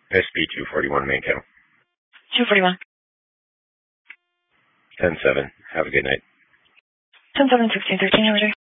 SP 241 main channel. 241. 10-7. Have a good night. 10-7, 16-13, how are you?